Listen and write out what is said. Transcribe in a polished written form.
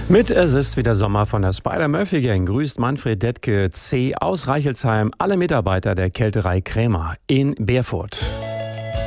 Mit Es ist wieder Sommer von der Spider-Murphy-Gang grüßt Manfred Detke C. aus Reichelsheim alle Mitarbeiter der Kälterei Krämer in Bärfurt.